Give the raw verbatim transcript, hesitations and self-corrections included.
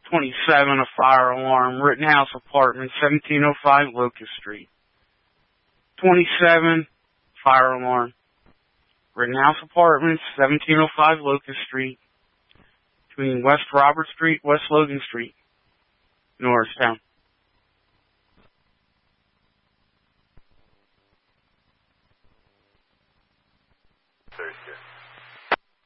twenty-seven, a fire alarm. Rittenhouse Apartments, seventeen oh five Locust Street. twenty-seven, fire alarm. Rittenhouse Apartments, seventeen oh five Locust Street. Between West Robert Street, West Logan Street, Norristown.